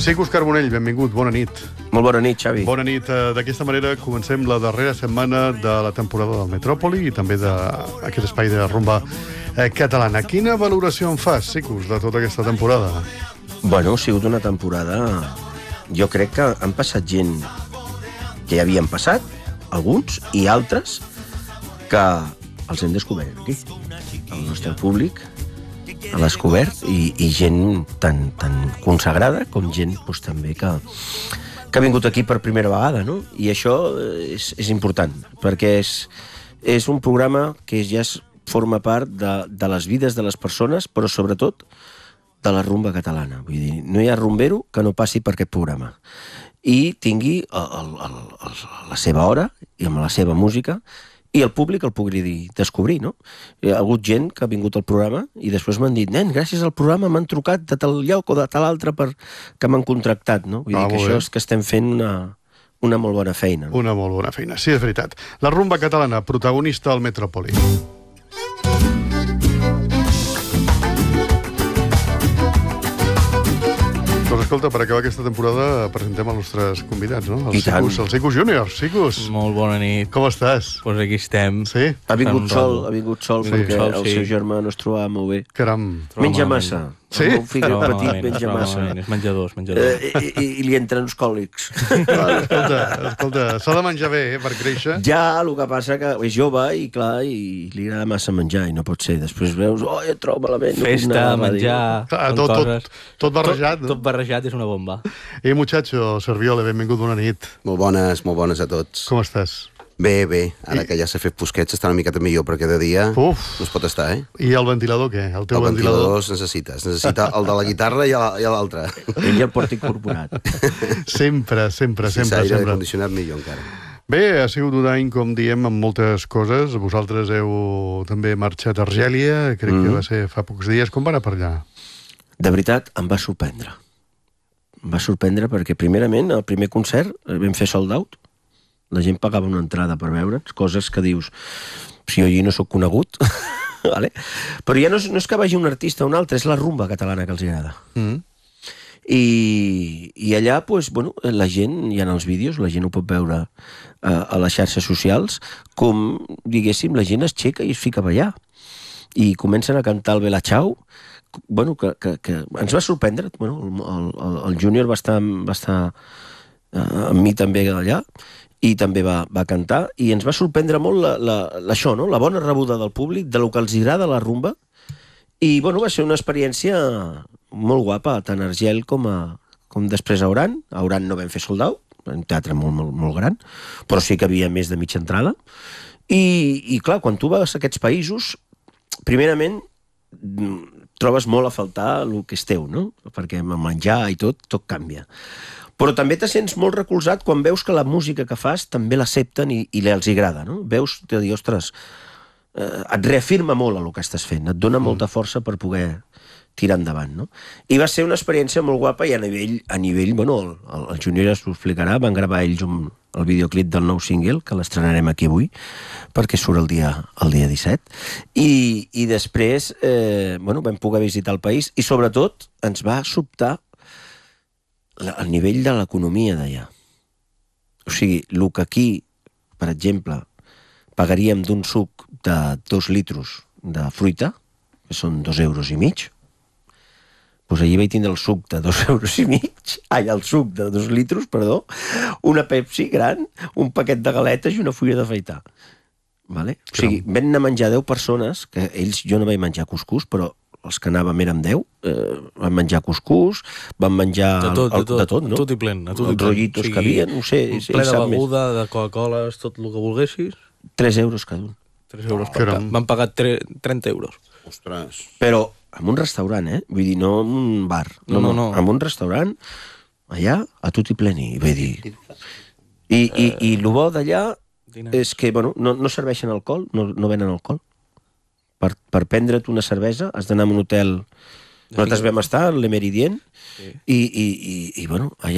Sicus Carbonell, benvingut, bona nit. Molt bona nit, Xavi. Bona nit. D'aquesta manera comencem la darrera setmana de la temporada del Metròpoli i també d'aquest espai de rumba catalana. Quina valoració en fas, Sicus, de tota aquesta temporada? Bueno, ha sigut una temporada... Jo crec que han passat gent que ja havien passat, alguns, i altres que els hem descobert aquí. El nostre públic ha descobert i gent tan consagrada com gent doncs, també que ha vingut aquí per primera vegada, no? I això és important, perquè és un programa que ja forma part de les vides de les persones, però sobretot de la rumba catalana. Vull dir, no hi ha rumbero que no passi per aquest programa i tingui la seva hora i amb la seva música i el públic el pugui descobrir, no? Hi ha hagut gent que ha vingut al programa i després m'han dit, nen, gràcies al programa m'han trucat de tal lloc o de tal altre que m'han contractat, no? Vull dir que això és que estem fent una molt bona feina. No? Una molt bona feina, sí, és veritat. La rumba catalana, protagonista al Metròpoli. Doncs escolta, per acabar aquesta temporada presentem els nostres convidats, no? El Sicus Júnior. Sicus. Molt bona nit. Com estàs? Doncs aquí estem. Sí? Ha vingut sol perquè el seu germà no es trobava molt bé. Caram. Menja massa. Sí? El meu fill petit menja massa. És menjador, és menjador. I li entren els còlics. Escolta, s'ha de menjar bé, per créixer. Ja, el que passa que és jove i, clar, i li agrada massa menjar i no pot ser. Després veus, et trobo malament. Festa, menjar, coses. Tot barrejat, no? Tot barrejat és una bomba. Muchacho, Serviole, benvingut, bona nit. Molt bones a tots. Com estàs? Bé, ara que ja s'ha fet Busquets està una miqueta millor, però cada dia no es pot estar, I el ventilador, què? El teu ventilador es necessita el de la guitarra i l'altre. Ell ja el porta incorporat. Sempre. Si s'ha aire condicionat, millor encara. Bé, ha sigut un any, com diem, amb moltes coses. Vosaltres heu també marxat a Argèlia, crec que va ser fa pocs dies. Com va anar per allà? De veritat, em va sorprendre. Em va sorprendre perquè, primerament, el primer concert vam fer sold out. La gent pagava una entrada per veure'ns, coses que dius, si jo allí no sóc conegut, vale? Però ja no és que vagi un artista o un altre, és la rumba catalana que els agrada. I allà, doncs, bueno, la gent, hi ha els vídeos, la gent ho pot veure a les xarxes socials, com, diguéssim, la gent es aixeca i es fica a ballar. I comencen a cantar el Bella Ciao, bueno, que ens va sorprendre. Bueno, el Júnior va estar amb mi també allà, i també va cantar, i ens va sorprendre molt això, no? La bona rebuda del públic, de lo que els agrada la rumba, i bueno, va ser una experiència molt guapa, tant a Argel com després a Oran. A Oran no vam fer sold out, un teatre molt gran, però sí que havia més de mitja entrada, i clar, quan tu vas a aquests països, primerament trobes molt a faltar el que és teu, no? Perquè amb menjar i tot canvia. Però també te sents molt recolzat quan veus que la música que fas també l'accepten i els agrada, no? Veus, te dius, ostres, et reafirma molt el que estàs fent, et dona molta força per poder tirar endavant, no? I va ser una experiència molt guapa i a nivell, bueno, el Júnior ja s'ho explicarà, van gravar ells el videoclip del nou single, que l'estrenarem aquí avui, perquè surt el dia 17, i després, bueno, vam poder visitar el país i sobretot ens va sobtar el nivell de l'economia d'allà. O sigui, el que aquí, per exemple, pagaríem d'un suc de 2 litros de fruita, que són 2,5 euros, doncs allí vaig tindre el suc de 2,5 euros, el suc de 2 litros, perdó, una Pepsi gran, un paquet de galetes i una fulla d'afaitar. Vale? O sigui, vam anar a menjar 10 persones, que jo no vaig menjar cuscús, però els que anàvem érem 10, van menjar cuscús, van menjar de tot, no? Tot i plen. Els rotllitos que havia, no sé. Ple de beguda, de Coca-Coles, tot el que volguessis. 3 euros cada un. 3 euros per cap. Van pagar 30 euros. Ostres. Però en un restaurant, Vull dir, no en un bar. No. En un restaurant, allà, a tot i pleni. Vull dir... I el bo d'allà és que, bueno, no serveixen alcohol, no venen alcohol. Per prendre't una cervesa has d'anar a un hotel. Nosaltres vam estar, l'Emeridien, i bueno, allà